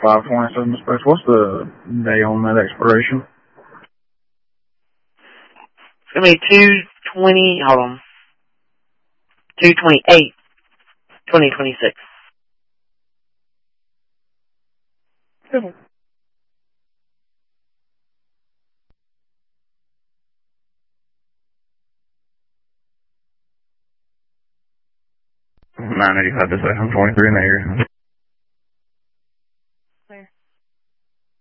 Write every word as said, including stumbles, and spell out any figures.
five twenty-seven space. What's the day on that expiration? It's going to be two twenty, hold on, two twenty-eight, twenty twenty-six. Okay. nine eighty-five to seven twenty-three in the area.